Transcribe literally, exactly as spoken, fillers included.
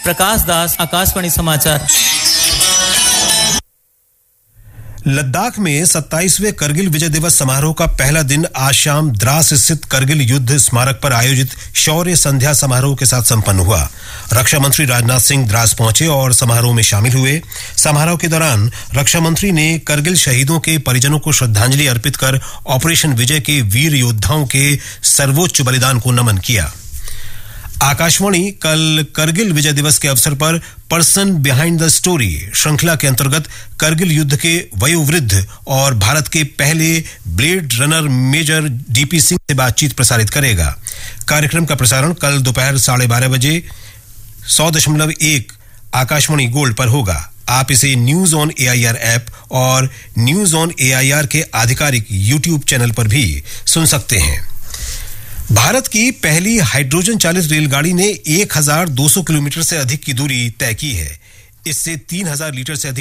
प्रकाश दास, आकाशवाणी समाचार। लद्दाख में सत्ताईसवें करगिल विजय दिवस समारोह का पहला दिन आज शाम द्रास स्थित करगिल युद्ध स्मारक पर आयोजित शौर्य संध्या समारोह के साथ संपन्न हुआ। रक्षा मंत्री राजनाथ सिंह द्रास पहुंचे और समारोह में शामिल हुए। समारोह के दौरान रक्षा मंत्री ने करगिल शहीदों के परिजनों को श्रद्धांजलि अर्पित कर ऑपरेशन विजय के वीर योद्धाओं के सर्वोच्च बलिदान को नमन किया। आकाशवाणी कल करगिल विजय दिवस के अवसर पर पर्सन बिहाइंड द स्टोरी श्रृंखला के अंतर्गत करगिल युद्ध के वयोवृद्ध और भारत के पहले blade runner major DP Singh से बातचीत प्रसारित करेगा। कार्यक्रम का प्रसारण कल दोपहर साढ़े बारह बजे सौ दशमलव एक आकाशवाणी गोल्ड पर होगा। आप इसे न्यूज ऑन एआईआर ऐप और न्यूज ऑन एआईआर के आधिकारिक यूट्यूब चैनल पर भी सुन सकते हैं। भारत की पहली हाइड्रोजन चालित रेलगाड़ी ने एक हज़ार दो सौ किलोमीटर से अधिक की दूरी तय की है। इससे तीन हज़ार लीटर से अधिक